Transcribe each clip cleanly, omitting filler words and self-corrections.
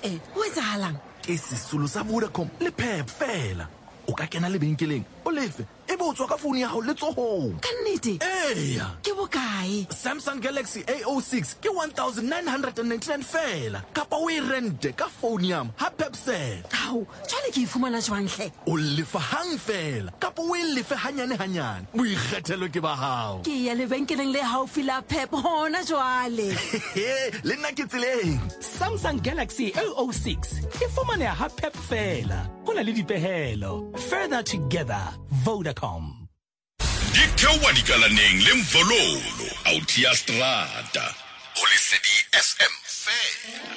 o etsahalang? Ke sesolo sa Vodacom le Pep fela. O ka kena lebenkeleng o lefe e bo tswa ka phone ya hao le tsohong. Ka nnete? Eya, Ke bokae? Samsung Galaxy A06 ke 1999 fela kapa o e rente ka phone yam ha Pepset. Hao, jwale ke ifumana jwang hle? O lefa hang fela kapa o e lefe hanyane hanyane. Boikgethelo ke ba hao. Ke ya lebenkeleng le haufi la Pep hona jwale. Le nna ke tseleng. Samsung Galaxy A06 e fumaneha ha Pep fela. Ho na le dipehelo. Further together, Vodacom. Dikhewa dikalaneng le mvololo out ya strata. Ho Lesedi FM fela.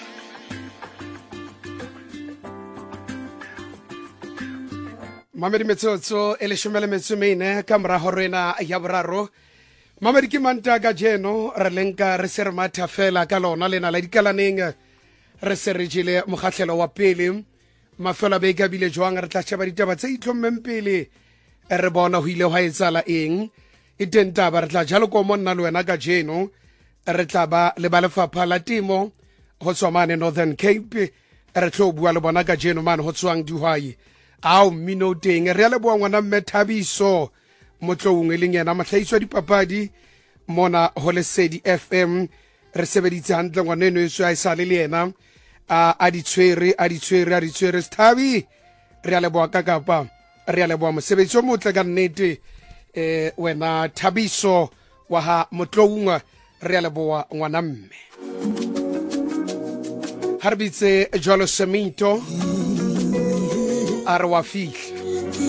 Mamedi metsotso e leshome le metso mene ka mora horena ya boraro. Mamedi ke manta ka jeno re lenka re se re matha fela ka lona lena la dikalaneng re se re jile mokgahlelo wa pele mafelo be ka bile jwang re tla sheba ditaba tse itlhommeng pele re bona ho ile ha etsala eng e teng taba re tla jalo ko monna le wena ka jeno re tla ba le ba lefapha la temo ho tswa mane Northern Cape re tlo bua le bona ka jeno mane ho tswang dihwai ao mmino teng re a leboha ngwana mme Thabiso motloung e leng yena mahlahiswa dipapadi mona ho Lesedi FM re sebeditse hantle ngwaneno yeso a isale le yena a ditshwere Sthabi re a leboha ka kapa re a leboha mosebetsi o motle ka nnete wena Thabiso wa ha motloung re a leboha ngwana mme harbitse jwalo semito a re wa fihla